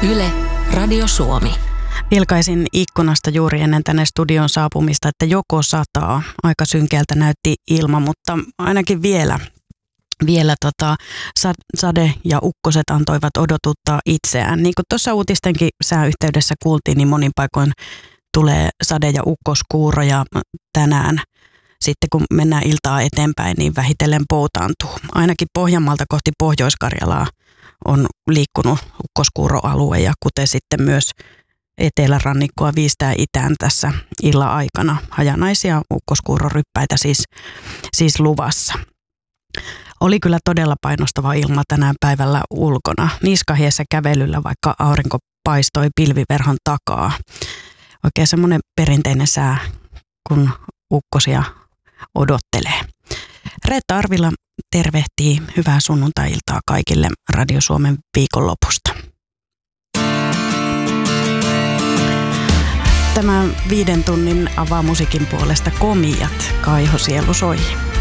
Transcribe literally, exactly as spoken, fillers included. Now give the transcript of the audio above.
Yle, Radio Suomi. Vilkaisin ikkunasta juuri ennen tänne studion saapumista, että joko sataa. Aika synkeältä näytti ilma, mutta ainakin vielä, vielä tota, sade ja ukkoset antoivat odotuttaa itseään. Niin kuin tuossa uutistenkin sääyhteydessä kuultiin, niin monin paikoin tulee sade- ja ukkoskuuroja tänään. Sitten kun mennään iltaa eteenpäin, niin vähitellen poutaantuu. Ainakin Pohjanmaalta kohti Pohjois-Karjalaa on liikkunut ukkoskuuroalue ja kuten sitten myös etelärannikkoa viistää itään tässä illan aikana. Hajanaisia ukkoskuuroryppäitä siis, siis luvassa. Oli kyllä todella painostava ilma tänään päivällä ulkona. Niskahiessä kävelyllä, vaikka aurinko paistoi pilviverhon takaa. Oikein semmoinen perinteinen sää, kun ukkosia odottelee. Reetta Arvila tervehtii hyvää sunnuntai-iltaa kaikille Radio Suomen viikonlopusta. Tämä viiden tunnin avaa musiikin puolesta Komiat, Kaiho sielu soi.